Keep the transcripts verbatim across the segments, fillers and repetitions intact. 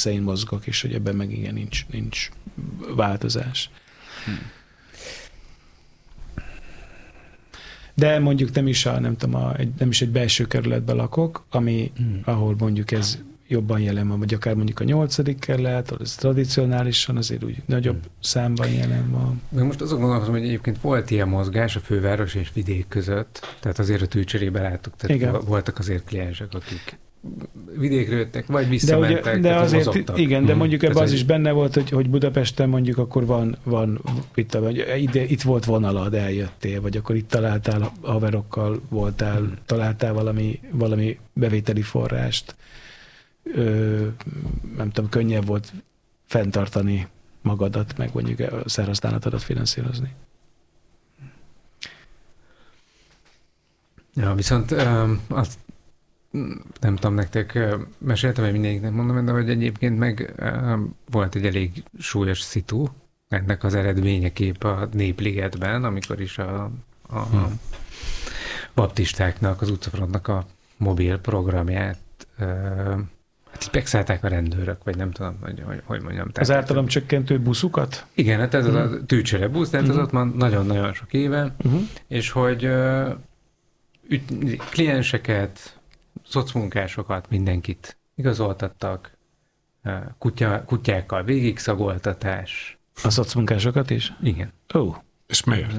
része én mozgok, és hogy ebben meg igen nincs, nincs változás. Hmm. De mondjuk nem is, a, nem, tudom, a, egy, nem is egy belső kerületben lakok, ami, hmm. ahol mondjuk ez jobban jelen van, vagy akár mondjuk a nyolcadik kerület, ahol ez tradicionálisan azért úgy nagyobb hmm. számban jelen van. Meg most azon gondolkozom, hogy egyébként volt ilyen mozgás a főváros és vidék között, tehát azért a tűcserébe láttuk, tehát igen. voltak azért kliensek, akik vidékre jöttek, vagy visszamentek. De, ugye, de azért, mozogtak. Igen, de hmm. mondjuk ebben az is benne volt, hogy, hogy Budapesten mondjuk akkor van, van itt, ide, itt volt vonalad, eljöttél, vagy akkor itt találtál haverokkal, voltál, hmm. találtál valami, valami bevételi forrást. Ö, nem tudom, könnyebb volt fenntartani magadat, meg mondjuk a szerhasználatodat finanszírozni. Ja, viszont um, azt nem tudom, nektek meséltem, hogy mindenkinek mondom, de hogy egyébként meg um, volt egy elég súlyos szitu ennek az eredményeképp a Népligetben, amikor is a, a hmm. baptistáknak, az utcafrontnak a mobil programját uh, hát így megszállták a rendőrök, vagy nem tudom, hogy hogy, hogy mondjam. Az általam csökkentő buszukat? Igen, hát ez uh-huh. a tűcsere busz, tehát uh-huh. az ott már nagyon-nagyon sok éve, uh-huh. és hogy uh, ügy, klienseket, szocmunkásokat, mindenkit igazoltattak, uh, kutya, kutyákkal végigszagoltatás. A szocmunkásokat is? Igen. Ó. Oh. És miért?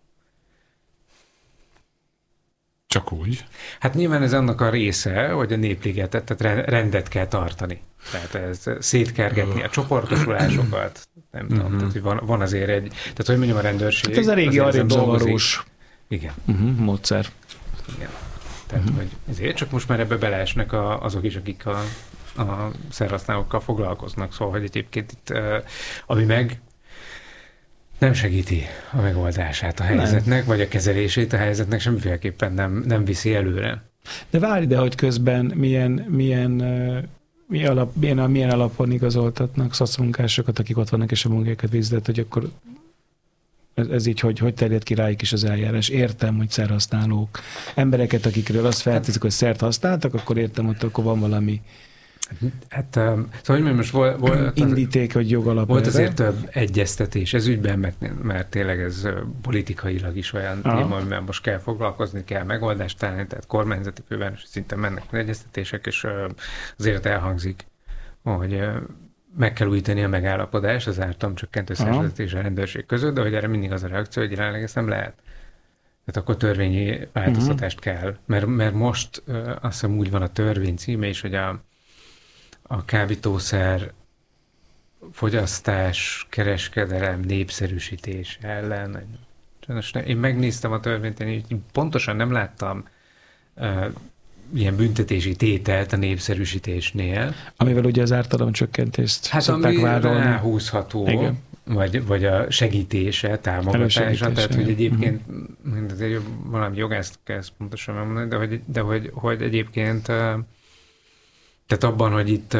Csak úgy? Hát nyilván ez annak a része, hogy a Népligetet, tehát rendet kell tartani. Tehát ez szétkergetni a csoportosulásokat, nem tudom, uh-huh. tehát hogy van, van azért egy, tehát hogy mondjam a rendőrség. Hát ez a régi arrébb igen. Uh-huh, módszer. Igen. Tehát, uh-huh. hogy ezért csak most már ebbe beleesnek a, azok is, akik a, a szerhasználókkal foglalkoznak, szóval, hogy egyébként itt, ami meg nem segíti a megoldását a helyzetnek, nem. vagy a kezelését a helyzetnek, semmiféleképpen nem, nem viszi előre. De várj ide, hogy közben milyen, milyen, milyen, alap, milyen, milyen alapon igazoltatnak szocmunkásokat, akik ott vannak, és a munkákat végzett, hogy akkor ez, ez így, hogy, hogy terjed ki rájuk is az eljárás. Értem, hogy szerhasználók, embereket, akikről azt feltételezik, hogy szert használtak, akkor értem, hogy akkor van valami Hát, um, szóval, hogy most volt, volt indíték, hogy jogalap. Volt azért több egyeztetés ez ügyben, mert, mert tényleg ez politikailag is olyan Aha. téma, amivel most kell foglalkozni, kell megoldást találni, tehát kormányzati fővárosi szinten mennek az egyeztetések, és uh, azért elhangzik, hogy uh, meg kell újítani a megállapodást az ártalomcsökkentő szervezet és a rendőrség között, de hogy erre mindig az a reakció, hogy jelenleg ezt nem lehet. Tehát akkor törvényi változtatást uh-huh. kell. Mert, mert most uh, azt hiszem úgy van a törvény címe is, hogy a a kábítószer fogyasztás, kereskedelem, népszerűsítés ellen. Én megnéztem a törvényt, én pontosan nem láttam uh, ilyen büntetési tételt a népszerűsítésnél. Amivel ugye az ártalomcsökkentést hát szokták vádolni. Hát ráhúzható, vagy, vagy a segítése, támogatása, tehát hogy egyébként, uh-huh. azért valami jogást kell ezt pontosan megmondani, de hogy, de hogy, hogy egyébként uh, tehát abban, hogy itt,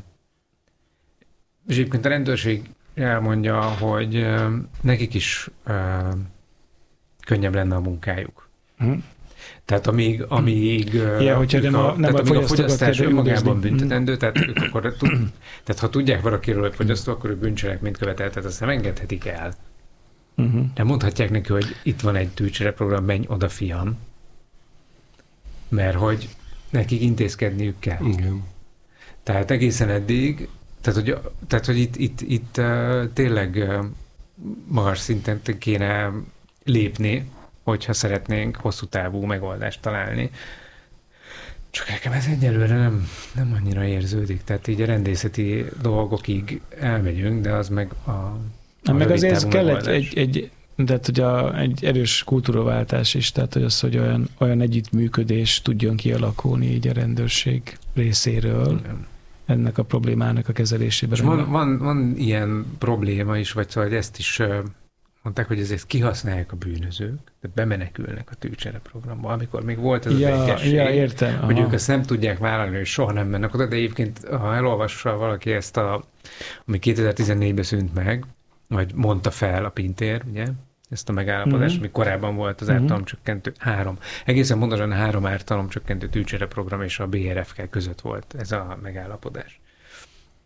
és egyébként a rendőrség elmondja, hogy nekik is könnyebb lenne a munkájuk. Mm. Tehát amíg, amíg, ja, hogyha nem a, a, nem tehát a, amíg a fogyasztás önmagában büntetendő, mm. tehát, akkor, tehát ha tudják valakiről, hogy fogyasztó, akkor ő bűncselekményt követel, tehát azt nem engedhetik el. Mm-hmm. Nem mondhatják neki, hogy itt van egy tűcsereprogram, menj oda, fiam. Mert hogy nekik intézkedniük kell. Igen. Tehát egészen eddig, tehát hogy, tehát, hogy itt, itt, itt uh, tényleg uh, magas szinten kéne lépni, hogyha szeretnénk hosszú távú megoldást találni. Csak nekem ez egyelőre nem, nem annyira érződik. Tehát így a rendészeti dolgokig elmegyünk, de az meg a, a meg azért kell egy, egy, egy, tehát, hogy a, egy erős kultúraváltás is, tehát hogy az, hogy olyan, olyan együttműködés tudjon kialakulni így a rendőrség részéről. Igen. Ennek a problémának a kezelésében. Van, van, van ilyen probléma is, vagy szóval ezt is uh, mondták, hogy ezért kihasználják a bűnözők, tehát bemenekülnek a tűcsere programba, amikor még volt ez ja, az egyesség, ja, értem, hogy ők ezt nem tudják vállalni, hogy soha nem mennek oda, de egyébként, ha elolvassa valaki ezt, a, ami kétezer-tizennégyben szűnt meg, vagy mondta fel a Pintér, ugye, ezt a megállapodást, uh-huh. ami korábban volt az uh-huh. ártalomcsökkentő, három, egészen pontosan három ártalomcsökkentő tűcsere program és a bé er ef ká között volt ez a megállapodás.